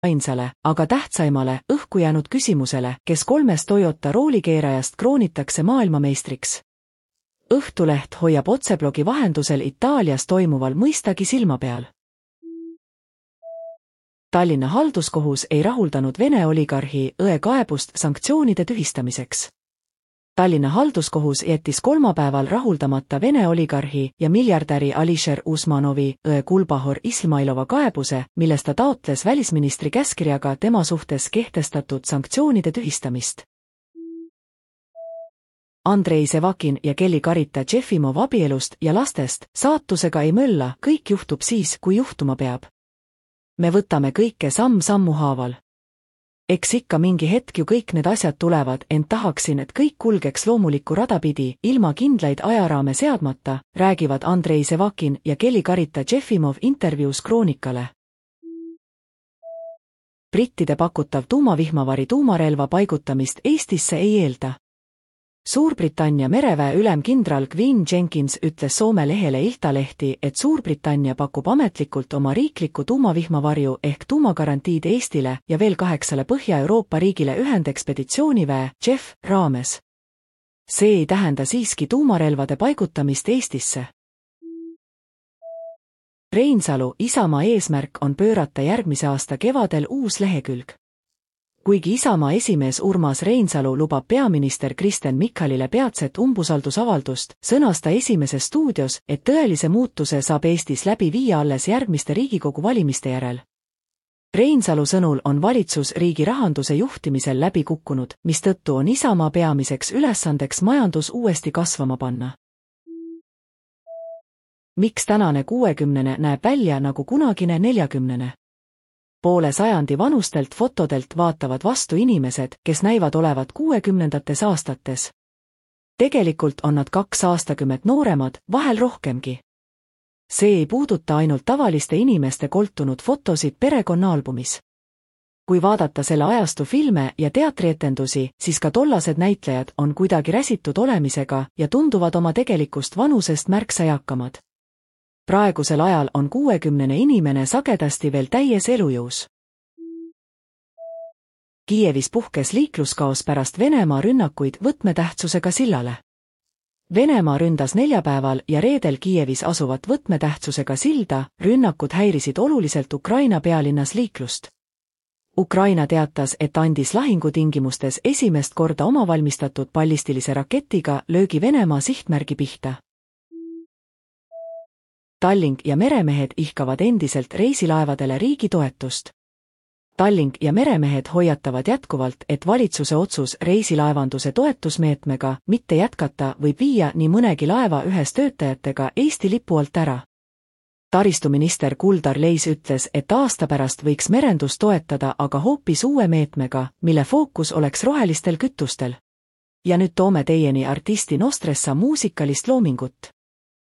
ainsale, aga tähtsaimale õhku jäänud küsimusele, kes 3 Toyota roolikeerajast kroonitakse maailmameistriks. Õhtuleht hoiab otseblogi vahendusel Itaalias toimuval mõistagi silma peal. Tallinna halduskohus ei rahuldanud Vene oligarhi õe kaebust sanktsioonide tühistamiseks. Tallinna halduskohus jättis kolmapäeval rahuldamata Vene oligarhi ja miljardäri Alisher Usmanovi õe Kulbahor Ismailova kaebuse, milles ta taotles välisministri käskkirjaga tema suhtes kehtestatud sanktsioonide tühistamist. Andrei Sevakin ja Kelly Karita Jefimov abielust ja lastest saatusega ei mölla, kõik juhtub siis, kui juhtuma peab. Me võtame kõike samm-sammu haaval. Eks ikka mingi hetk ju kõik need asjad tulevad, ent tahaksin, et kõik kulgeks loomulikku rada pidi, ilma kindlaid ajaraame seadmata, räägivad Andrei Sevakin ja Kelly Karita Jefimov intervjuus Kroonikale. Brittide pakutav tuumavihmavari tuumarelva paigutamist Eestisse ei eelda. Suurbritannia mereväe ülem kindral Gwyn Jenkins ütles Soome lehele Iltalehti, et Suurbritannia pakub ametlikult oma riikliku tuumavihmavarju ehk tuumagarantiid Eestile ja veel 8 Põhja-Euroopa riigile ühendekspeditsiooniväe JEF raames. See ei tähenda siiski tuumarelvade paigutamist Eestisse. Reinsalu Isamaa eesmärk on pöörata järgmise aasta kevadel uus lehekülg. Kuigi Isamaa esimees Urmas Reinsalu lubab peaminister Kristen Michalile peatset umbusaldusavaldust, sõnas ta Esimeses stuudios, et tõelise muutuse saab Eestis läbi viia alles järgmiste Riigikogu valimiste järel. Reinsalu sõnul on valitsus riigi rahanduse juhtimisel läbi kukkunud, mistõttu on Isamaa peamiseks ülesandeks majandus uuesti kasvama panna. Miks tänane 60 näeb välja nagu kunagine 40? Poole sajandi vanustelt fotodelt vaatavad vastu inimesed, kes näivad olevat 60ndates aastates. Tegelikult on nad 2 aastakümmet nooremad, vahel rohkemgi. See ei puuduta ainult tavaliste inimeste koltunud fotosid perekonnaalbumis. Kui vaadata selle ajastu filme ja teatrietendusi, siis ka tollased näitlejad on kuidagi räsitud olemisega ja tunduvad oma tegelikust vanusest märksa eakamad. Praegusel ajal on 60 inimene sagedasti veel täies elujõus. Kiievis puhkes liikluskaos pärast Venemaa rünnakuid võtmetähtsusega sillale. Venemaa ründas neljapäeval ja reedel Kiievis asuvat võtmetähtsusega silda, rünnakud häirisid oluliselt Ukraina pealinnas liiklust. Ukraina teatas, et andis lahingutingimustes esimest korda omavalmistatud ballistilise raketiga löögi Venemaa sihtmärgi pihta. Tallink ja meremehed ihkavad endiselt reisilaevadele riigi toetust. Tallink ja meremehed hoiatavad jätkuvalt, et valitsuse otsus reisilaevanduse toetusmeetmega mitte jätkata võib viia nii mõnegi laeva ühes töötajatega Eesti lipu alt ära. Taristuminister Kuldar Leis ütles, et aasta pärast võiks merendust toetada aga hoopis uue meetmega, mille fookus oleks rohelistel kütustel. Ja nüüd toome teieni artisti Nostressa muusikalist loomingut.